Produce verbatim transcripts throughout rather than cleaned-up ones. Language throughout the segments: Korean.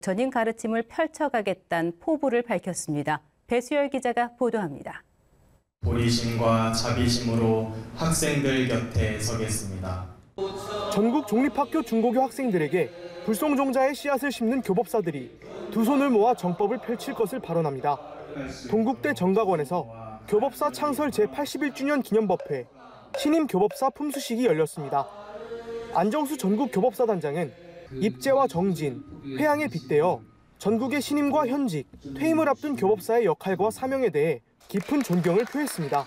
전인 가르침을 펼쳐가겠다는 포부를 밝혔습니다. 배수열 기자가 보도합니다. 보리심과 자비심으로 학생들 곁에 서겠습니다. 전국 종립학교 중고교 학생들에게 불성종자의 씨앗을 심는 교법사들이 두 손을 모아 정법을 펼칠 것을 발언합니다. 동국대 정각원에서 교법사 창설 제팔십일 주년 기념법회 신임 교법사 품수식이 열렸습니다. 안정수 전국 교법사단장은 입제와 정진, 회양에 빗대어 전국의 신임과 현직, 퇴임을 앞둔 교법사의 역할과 사명에 대해 깊은 존경을 표했습니다.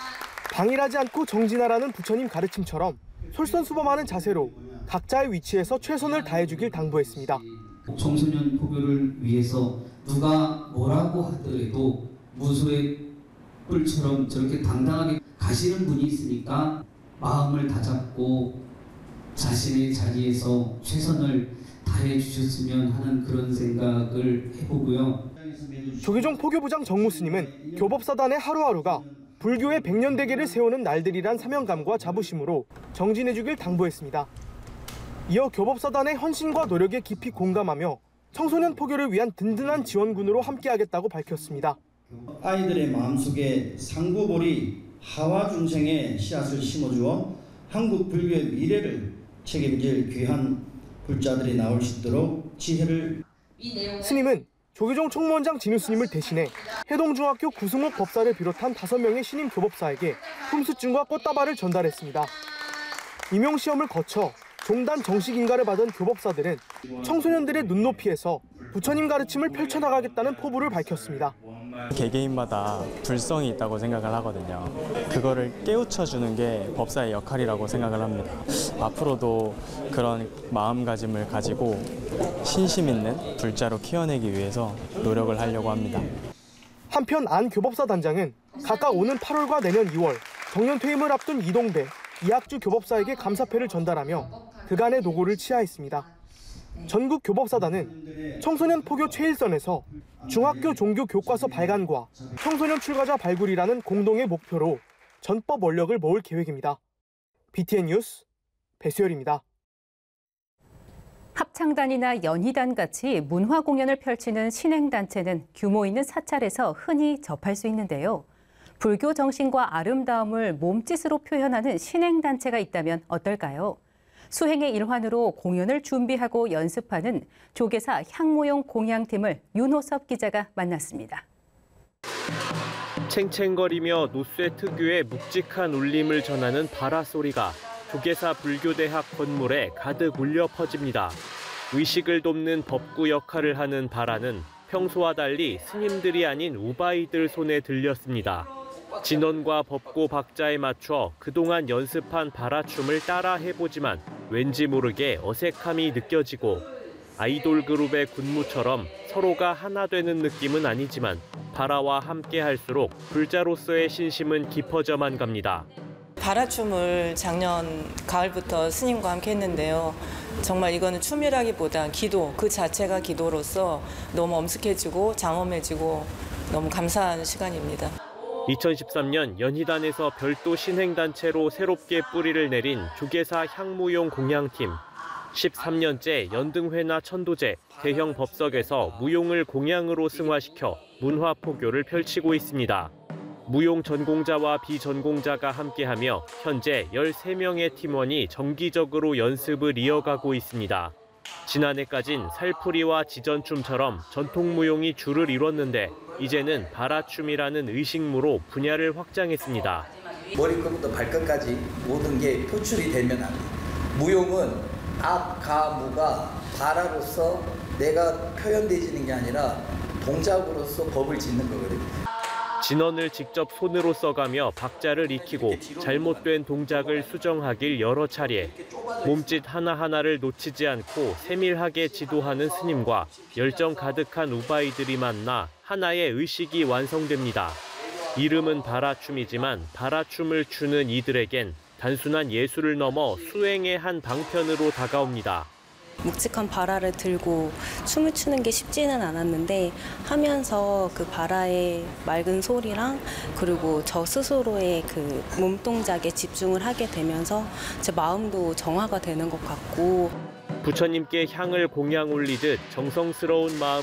방일하지 않고 정진하라는 부처님 가르침처럼 솔선수범하는 자세로 각자의 위치에서 최선을 다해주길 당부했습니다. 청소년 포교를 위해서 누가 뭐라고 하더라도 무소의 뿔처럼 저렇게 당당하게 가시는 분이 있으니까 마음을 다잡고 자신의 자리에서 최선을 다해 주셨으면 하는 그런 생각을 해보고요. 조계종 포교부장 정무스님은 교법사단의 하루하루가 불교의 백년 대계를 세우는 날들이란 사명감과 자부심으로 정진해주길 당부했습니다. 이어 교법사단의 헌신과 노력에 깊이 공감하며 청소년 포교를 위한 든든한 지원군으로 함께하겠다고 밝혔습니다. 아이들의 마음속에 상구보리 하와 중생의 씨앗을 심어주어 한국 불교의 미래를 책임질 귀한 불자들이 나올 수 있도록 지혜를. 스님은 조계종 총무원장 진우 스님을 대신해 해동중학교 구승욱 법사를 비롯한 다섯 명의 신임 교법사에게 품수증과 꽃다발을 전달했습니다. 임용시험을 거쳐 종단 정식 인가를 받은 교법사들은 청소년들의 눈높이에서 부처님 가르침을 펼쳐나가겠다는 포부를 밝혔습니다. 개개인마다 불성이 있다고 생각을 하거든요. 그거를 깨우쳐주는 게 법사의 역할이라고 생각을 합니다. 앞으로도 그런 마음가짐을 가지고 신심 있는 불자로 키워내기 위해서 노력을 하려고 합니다. 한편 안 교법사 단장은 각각 오는 팔월과 내년 이월 정년 퇴임을 앞둔 이동배, 이학주 교법사에게 감사패를 전달하며 그간의 노고를 치하했습니다. 전국 교법사단은 청소년 포교 최일선에서 중학교 종교 교과서 발간과 청소년 출가자 발굴이라는 공동의 목표로 전법 원력을 모을 계획입니다. 비티엔 뉴스 배수열입니다. 합창단이나 연희단 같이 문화 공연을 펼치는 신행단체는 규모 있는 사찰에서 흔히 접할 수 있는데요. 불교 정신과 아름다움을 몸짓으로 표현하는 신행단체가 있다면 어떨까요? 수행의 일환으로 공연을 준비하고 연습하는 조계사 향무용 공양팀을 윤호섭 기자가 만났습니다. 챙챙거리며 노쇠 특유의 묵직한 울림을 전하는 바라 소리가 조계사 불교대학 건물에 가득 울려 퍼집니다. 의식을 돕는 법구 역할을 하는 바라는 평소와 달리 스님들이 아닌 우바이들 손에 들렸습니다. 진원과 법고 박자에 맞춰 그동안 연습한 바라춤을 따라 해보지만 왠지 모르게 어색함이 느껴지고 아이돌 그룹의 군무처럼 서로가 하나 되는 느낌은 아니지만 바라와 함께 할수록 불자로서의 신심은 깊어져만 갑니다. 바라춤을 작년 가을부터 스님과 함께 했는데요. 정말 이거는 춤이라기보다 기도, 그 자체가 기도로서 너무 엄숙해지고 장엄해지고 너무 감사한 시간입니다. 이천십삼 년 연희단에서 별도 신행단체로 새롭게 뿌리를 내린 조계사 향무용 공양팀. 십삼 년째 연등회나 천도제, 대형 법석에서 무용을 공양으로 승화시켜 문화포교를 펼치고 있습니다. 무용 전공자와 비전공자가 함께하며 현재 열세 명의 팀원이 정기적으로 연습을 이어가고 있습니다. 지난해까진 살풀이와 지전춤처럼 전통무용이 주를 이뤘는데 이제는 바라춤이라는 의식무로 분야를 확장했습니다. 머리끝부터 발끝까지 모든 게 표출이 되면 안 돼. 무용은 앞, 가, 무가 바라로서 내가 표현되지는 게 아니라 동작으로서 법을 짓는 거거든요. 진원을 직접 손으로 써가며 박자를 익히고 잘못된 동작을 수정하길 여러 차례. 몸짓 하나하나를 놓치지 않고 세밀하게 지도하는 스님과 열정 가득한 우바이들이 만나 하나의 의식이 완성됩니다. 이름은 바라춤이지만 바라춤을 추는 이들에겐 단순한 예술을 넘어 수행의 한 방편으로 다가옵니다. 묵직한 바라를 들고 춤을 추는 게 쉽지는 않았는데 하면서 그 바라의 맑은 소리랑 그리고 저 스스로의 그 몸동작에 집중을 하게 되면서 제 마음도 정화가 되는 것 같고 부처님께 향을 공양 올리듯 정성스러운 마음